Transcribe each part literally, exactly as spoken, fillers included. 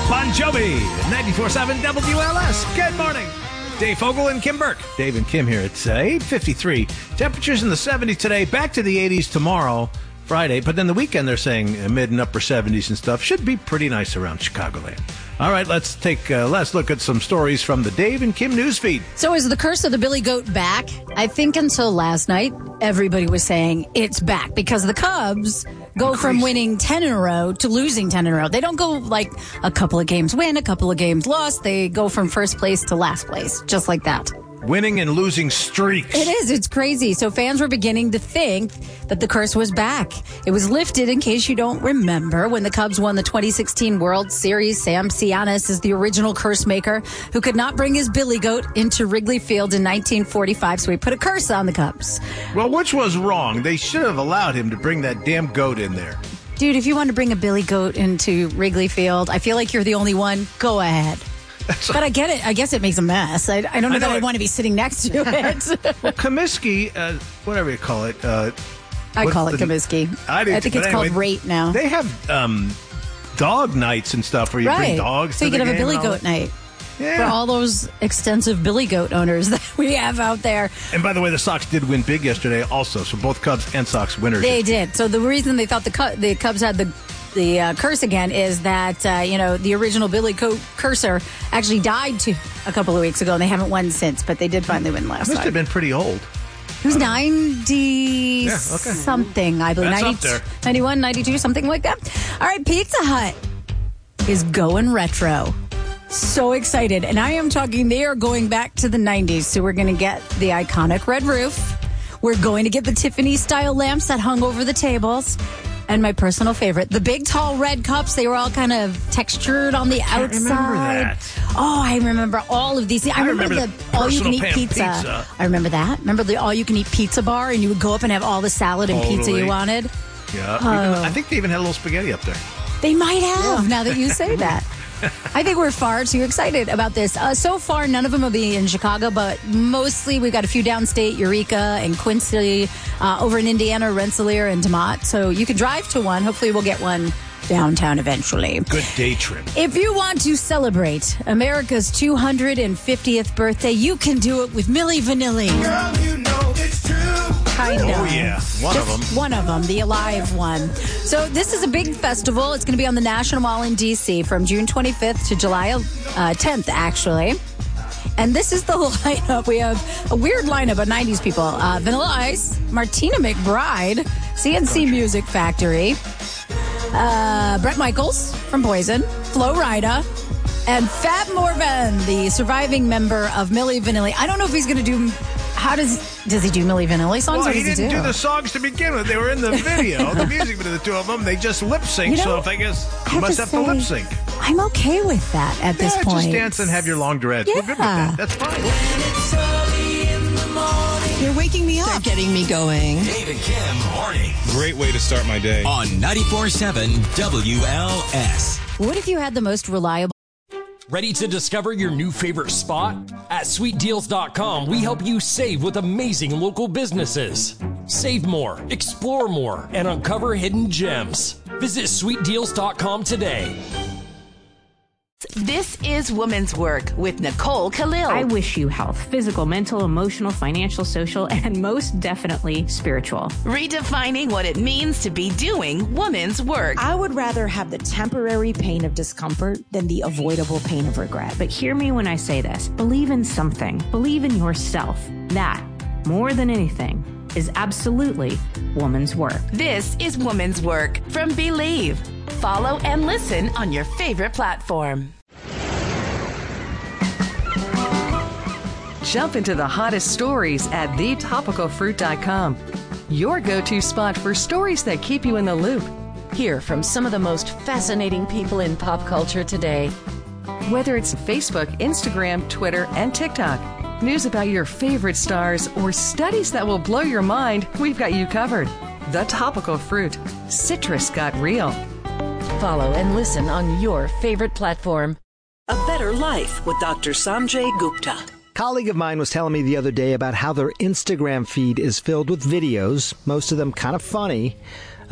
Bon Jovi, ninety-four point seven W L S. Good morning. Dave Fogel and Kim Burke. Dave and Kim here. It's uh, eight fifty-three. Temperatures in the seventies today. Back to the eighties tomorrow, Friday. But then the weekend, they're saying uh, mid and upper seventies and stuff. Should be pretty nice around Chicagoland. All right, let's take uh, let's look at some stories from the Dave and Kim newsfeed. So is the curse of the Billy Goat back? I think until last night, everybody was saying it's back because the Cubs go Crazy. from winning ten in a row to losing ten in a row. They don't go like a couple of games win, a couple of games lost. They go from first place to last place, just like that. Winning and losing streaks. It is. It's crazy. So fans were beginning to think that the curse was back. It was lifted, in case you don't remember, when the Cubs won the twenty sixteen World Series. Sam Cianis is the original curse maker who could not bring his Billy Goat into Wrigley Field in nineteen forty-five, so he put a curse on the Cubs. Well, which was wrong? They should have allowed him to bring that damn goat in there. Dude, if you want to bring a Billy Goat into Wrigley Field, I feel like you're the only one. Go ahead. But I get it. I guess it makes a mess. I, I don't know, I know that I want to be sitting next to it. Well, Comiskey, uh, whatever you call it. Uh, I call it the, Comiskey. I, do I think too, it's anyway, called Rate now. They have um, dog nights and stuff where you right. bring dogs so to you the can have a game Billy and all Goat that. night. Yeah. For all those extensive Billy Goat owners that we have out there. And by the way, the Sox did win big yesterday also. So both Cubs and Sox winners. They did. So the reason they thought the Cubs, the Cubs had the the uh, curse again is that, uh, you know, the original Billy Goat cursor actually died to, a couple of weeks ago, and they haven't won since. But they did finally win last Must night. have been pretty old. He was ninety Yeah, okay. something, I believe. That's ninety, up there. ninety-one, ninety-two, something like that. All right, Pizza Hut is going retro. So excited. And I am talking, they are going back to the nineties. So we're going to get the iconic red roof. We're going to get the Tiffany-style lamps that hung over the tables. And my personal favorite, the big, tall red cups. They were all kind of textured on the I outside. remember that. Oh, I remember all of these. I, I remember, remember the, the all-you-can-eat personal pan pizza. pizza. I remember that. Remember the all-you-can-eat pizza bar, and you would go up and have all the salad and pizza Totally. you wanted? Yeah. Oh. Even- I think they even had a little spaghetti up there. They might have, now that you say that. I think we're far too excited about this. Uh, so far, none of them will be in Chicago, but mostly we've got a few downstate, Eureka and Quincy, uh, over in Indiana, Rensselaer and DeMott. So you can drive to one. Hopefully we'll get one downtown eventually. Good day trip. If you want to celebrate America's two hundred fiftieth birthday, you can do it with Milli Vanilli. Girl, you know it's true. Kind of. Oh, yeah. One of Just them. One of them, the Alive one. So this is a big festival. It's going to be on the National Mall in D C from June twenty-fifth to July uh, tenth, actually. And this is the lineup. We have a weird lineup of nineties people. Uh, Vanilla Ice, Martina McBride, C N C Music Factory, uh, Bret Michaels from Poison, Flo Rida, and Fab Morvan, the surviving member of Milli Vanilli. I don't know if he's going to do... How does does he do Milli Vanilli songs? Well, or he does didn't he do the songs to begin with. They were in the video, the music video, the two of them. They just lip sync. You know, so if I guess I you have must to have say, to lip sync. I'm okay with that at this yeah, point. just dance and have your long dreads. We're good with Yeah. that. That's fine. You're waking me up. They're getting me going. Dave and Kim morning Great way to start my day. on ninety-four point seven W L S. What if you had the most reliable... Ready to discover your new favorite spot? At sweet deals dot com, we help you save with amazing local businesses. Save more, explore more, and uncover hidden gems. Visit sweet deals dot com today. This is Woman's Work with Nicole Khalil. I wish you health, physical, mental, emotional, financial, social, and most definitely spiritual. Redefining what it means to be doing woman's work. I would rather have the temporary pain of discomfort than the avoidable pain of regret. But hear me when I say this. Believe in something. Believe in yourself. That, more than anything, is absolutely woman's work. This is Woman's Work from Believe. Follow and listen on your favorite platform. Jump into the hottest stories at the topical fruit dot com. Your go-to spot for stories that keep you in the loop. Hear from some of the most fascinating people in pop culture today. Whether it's Facebook, Instagram, Twitter, and TikTok, news about your favorite stars, or studies that will blow your mind, we've got you covered. The Topical Fruit. Citrus got real. Follow and listen on your favorite platform. A Better Life with Doctor Sanjay Gupta. A colleague of mine was telling me the other day about how their Instagram feed is filled with videos, most of them kind of funny,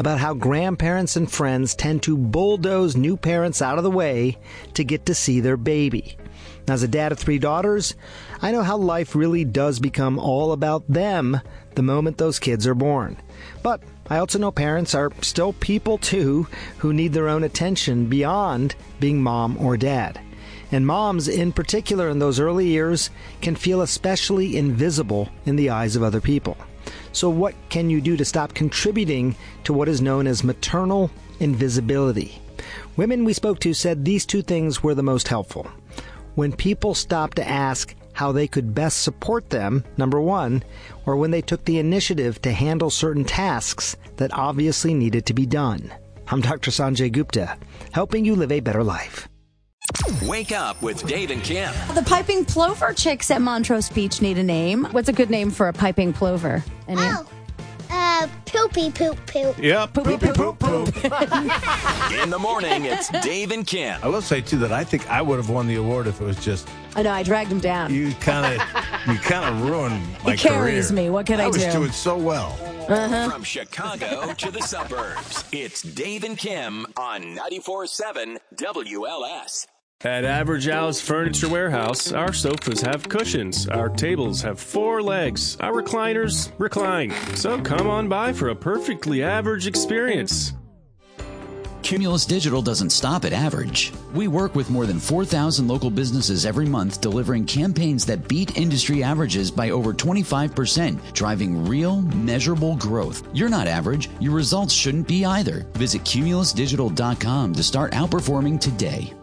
about how grandparents and friends tend to bulldoze new parents out of the way to get to see their baby. As a dad of three daughters, I know how life really does become all about them the moment those kids are born. But I also know parents are still people too who need their own attention beyond being mom or dad. And moms, in particular in those early years, can feel especially invisible in the eyes of other people. So what can you do to stop contributing to what is known as maternal invisibility? Women we spoke to said these two things were the most helpful. When people stopped to ask how they could best support them, number one, or when they took the initiative to handle certain tasks that obviously needed to be done. I'm Doctor Sanjay Gupta, helping you live a better life. Wake up with Dave and Kim. The piping plover chicks at Montrose Beach need a name. What's a good name for a piping plover? Any? Oh, uh, poopy poop poop. Yeah, poopy poop poop poop. In the morning, it's Dave and Kim. I will say, too, that I think I would have won the award if it was just... I know, I dragged him down. You kind of you kind of ruined my He carries career. me. What can I, I was do? doing so well. Uh-huh. From Chicago to the suburbs, it's Dave and Kim on ninety-four point seven W L S. At Average Al's Furniture Warehouse, our sofas have cushions, our tables have four legs, our recliners recline. So come on by for a perfectly average experience. Cumulus Digital doesn't stop at average. We work with more than four thousand local businesses every month, delivering campaigns that beat industry averages by over twenty-five percent, driving real, measurable growth. You're not average. Your results shouldn't be either. Visit cumulus digital dot com to start outperforming today.